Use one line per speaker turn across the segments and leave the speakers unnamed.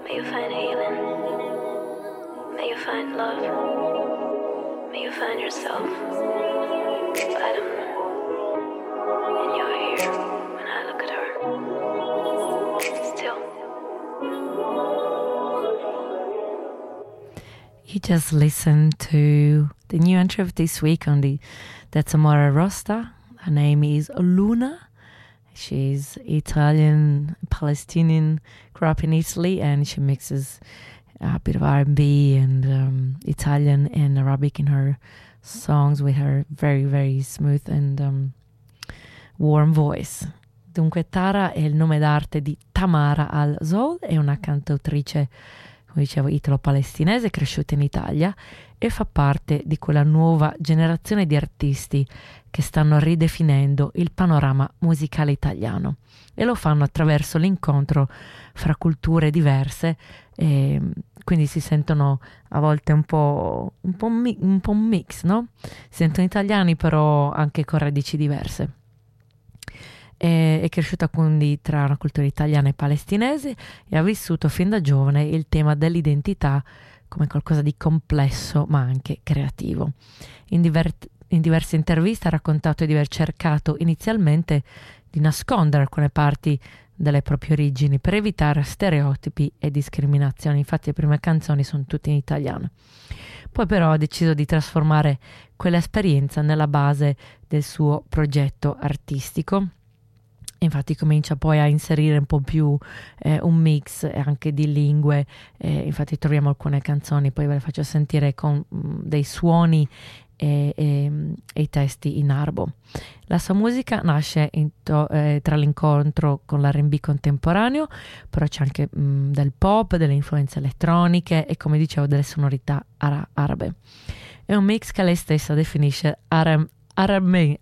May you find healing. May you find love. May you find yourself. Adam. And you're here when I look at her. Still.
You just listened to the new entry of this week on the That's Amore roster. Her name is Luna. She's Italian, Palestinian, grew up in Italy, and she mixes a bit of R&B and Italian and Arabic in her songs with her very, very smooth and warm voice. Dunque Tara è il nome d'arte di Tamara Al-Zoul, è una cantautrice, come dicevo, italo-palestinese, cresciuta in Italia e fa parte di quella nuova generazione di artisti che stanno ridefinendo il panorama musicale italiano e lo fanno attraverso l'incontro fra culture diverse, e quindi si sentono a volte un po' un mix, no? Si sentono italiani però anche con radici diverse. È cresciuta quindi tra una cultura italiana e palestinese e ha vissuto fin da giovane il tema dell'identità come qualcosa di complesso ma anche creativo. In diverse interviste ha raccontato di aver cercato inizialmente di nascondere alcune parti delle proprie origini per evitare stereotipi e discriminazioni. Infatti le prime canzoni sono tutte in italiano. Poi però ha deciso di trasformare quell'esperienza nella base del suo progetto artistico. Infatti comincia poi a inserire un po' più un mix anche di lingue, infatti troviamo alcune canzoni, poi ve le faccio sentire con dei suoni e i testi in arabo. La sua musica nasce tra l'incontro con l'R&B contemporaneo, però c'è anche del pop, delle influenze elettroniche e, come dicevo, delle sonorità arabe. È un mix che lei stessa definisce R&B,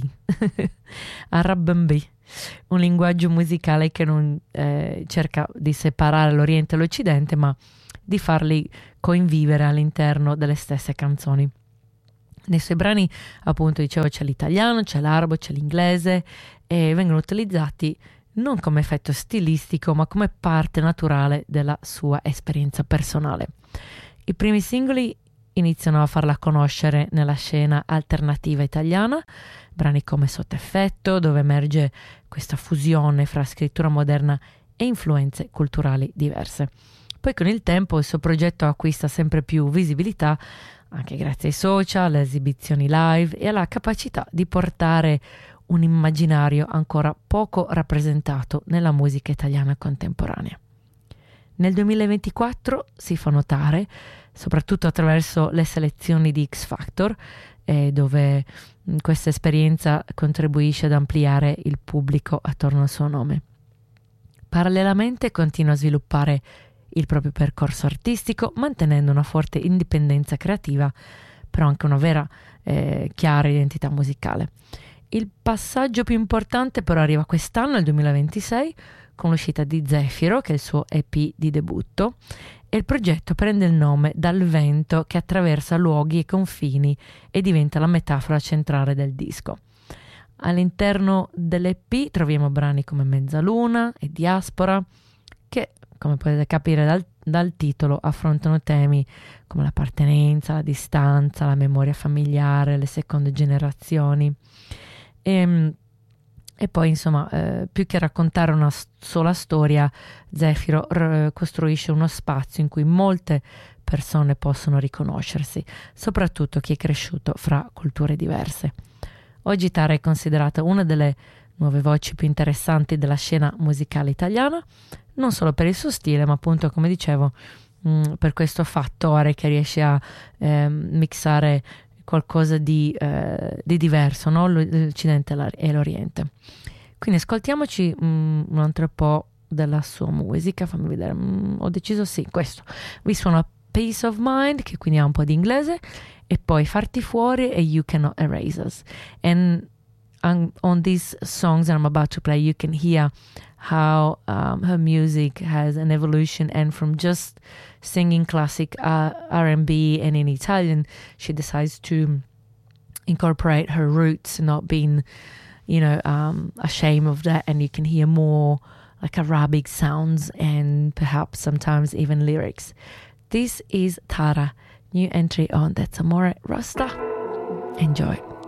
R&B, un linguaggio musicale che non cerca di separare l'Oriente e l'Occidente, ma di farli convivere all'interno delle stesse canzoni. Nei suoi brani, appunto, dicevo, c'è l'italiano, c'è l'arabo, c'è l'inglese e vengono utilizzati non come effetto stilistico, ma come parte naturale della sua esperienza personale. I primi singoli iniziano a farla conoscere nella scena alternativa italiana, brani come Sotto effetto, dove emerge questa fusione fra scrittura moderna e influenze culturali diverse. Poi con il tempo il suo progetto acquista sempre più visibilità, anche grazie ai social, alle esibizioni live e alla capacità di portare un immaginario ancora poco rappresentato nella musica italiana contemporanea. Nel 2024 si fa notare, soprattutto attraverso le selezioni di X Factor, dove questa esperienza contribuisce ad ampliare il pubblico attorno al suo nome. Parallelamente continua a sviluppare il proprio percorso artistico, mantenendo una forte indipendenza creativa, però anche una vera chiara identità musicale. Il passaggio più importante però arriva quest'anno, nel 2026, con l'uscita di Zefiro, che è il suo EP di debutto, e il progetto prende il nome dal vento che attraversa luoghi e confini e diventa la metafora centrale del disco. All'interno dell'EP troviamo brani come Mezzaluna e Diaspora, che, come potete capire dal titolo, affrontano temi come l'appartenenza, la distanza, la memoria familiare, le seconde generazioni. E poi, insomma, più che raccontare una sola storia, Zefiro costruisce uno spazio in cui molte persone possono riconoscersi, soprattutto chi è cresciuto fra culture diverse. Oggi Tara è considerata una delle nuove voci più interessanti della scena musicale italiana, non solo per il suo stile, ma appunto, come dicevo, per questo fattore che riesce a mixare qualcosa di diverso, no? L'Occidente e l'Oriente. Quindi ascoltiamoci un altro po' della sua musica. Fammi vedere, ho deciso questo. Vi suona Peace of Mind, che quindi ha un po' di inglese, e poi Farti Fuori e You Cannot Erase Us. And on these songs that I'm about to play, you can hear how her music has an evolution, and from just singing classic R&B and in Italian, she decides to incorporate her roots, not being ashamed of that, and you can hear more like Arabic sounds and perhaps sometimes even lyrics. This is Tara, new entry on That's Amore Rasta. Enjoy.